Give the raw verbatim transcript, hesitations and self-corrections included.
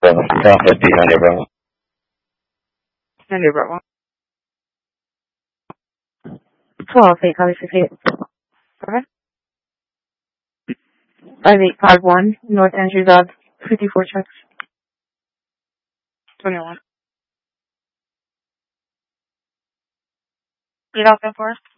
South fifty, Sunday, Bravo. Sunday, Bravo. twelve, eight, five, six, eight. Okay. five eight five one, North Entry Drive, fifty-four checks. twenty-one. Read off that for us.